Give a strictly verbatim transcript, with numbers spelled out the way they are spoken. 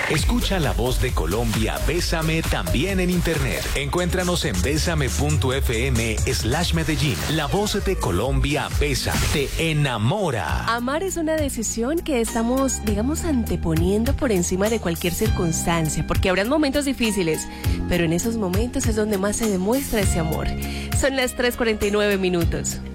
Escucha la voz de Colombia, Bésame, también en internet. Encuéntranos en bésame.fm slash Medellín. La voz de Colombia, Bésame, te enamora. Amar es una decisión que estamos, digamos, anteponiendo por encima de cualquier circunstancia, porque habrán momentos difíciles, pero en esos momentos es donde más se demuestra ese amor. Son las tres cuarenta y nueve minutos.